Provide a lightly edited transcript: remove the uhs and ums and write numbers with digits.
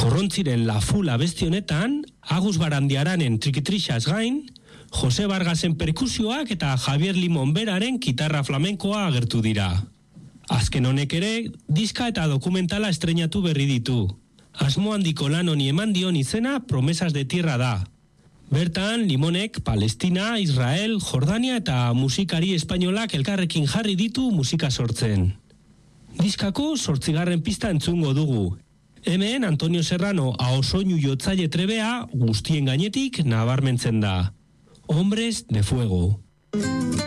Korrontziren La Fula abesti honetan, Agus Barandiaranen Trikitrixaz gain, Jose Vargasen perkusioak eta Javier Limon beraren gitarra flamenkoa agertu dira. Azken honek ere, diska eta dokumentala estreinatu berri ditu. Asmo handiko lan honi eman dion izena Promesas de Tierra da. Bertan, Limonek Palestina, Israel, Jordania eta musikari espainolak elkarrekin jarri ditu musika sortzen. Diskako 8. pista entzungo dugu. Hemen Antonio Serrano ahosoinu jotzaile trebea guztien gainetik nabarmentzen da. Hombres de Fuego.